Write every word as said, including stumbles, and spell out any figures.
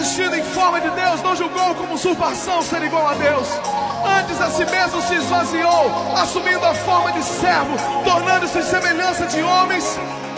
existindo em forma de Deus, não julgou como usurpação ser igual a Deus. Antes a si mesmo se esvaziou, assumindo a forma de servo, tornando-se em semelhança de homens,